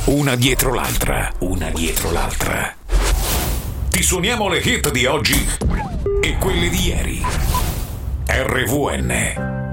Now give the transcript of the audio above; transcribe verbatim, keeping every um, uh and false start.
Una dietro l'altra, una dietro l'altra. Ti suoniamo le hit di oggi e quelle di ieri. R V N